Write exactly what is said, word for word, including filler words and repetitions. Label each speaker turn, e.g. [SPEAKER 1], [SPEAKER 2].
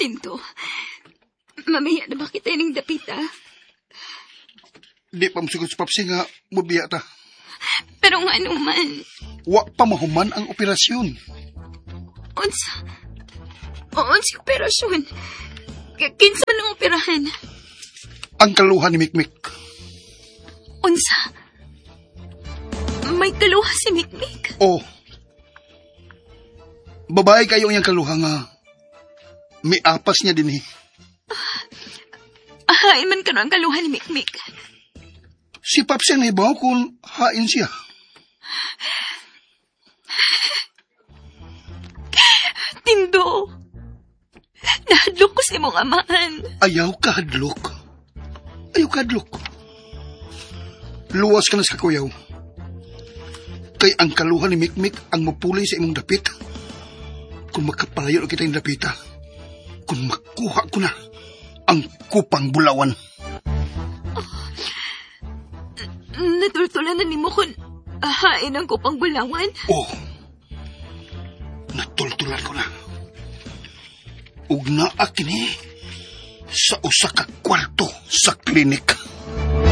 [SPEAKER 1] Tinto, mamaya na ba kita ining dapita?
[SPEAKER 2] Di pa masugod sa papsi nga, mubiya ta.
[SPEAKER 1] Pero nga ano man.
[SPEAKER 2] Wa pa mahuman ang operasyon.
[SPEAKER 1] Unsa? O, unsa operasyon? K- Kinsa man ang operahan?
[SPEAKER 2] Ang kaluhan ni Mikmik.
[SPEAKER 1] Unsa? May kaluha si Mikmik?
[SPEAKER 2] Oh. Babae kayo ang kaluha nga. May apas niya din eh.
[SPEAKER 1] Ahay man ka ang kaluha ni Mikmik.
[SPEAKER 2] Si Paps ang naibaw kung hain siya.
[SPEAKER 1] Tindo. Nahadlok ko sa imong amahan.
[SPEAKER 2] Ayaw ka hadlok. Ayaw ka hadlok. Luwas ka na sa kuyaw. Kay ang kaluhan ni Mikmik ang mapulay sa imong dapit. Kung makapalayo na kita yung dapita. Kung makuha ko na ang kupang bulawan.
[SPEAKER 1] Natultulan na ni mo kung ahain ang kupang bulawan?
[SPEAKER 2] Oh, natultulan ko na. Ug naa kini sa usa ka kwarto sa klinik.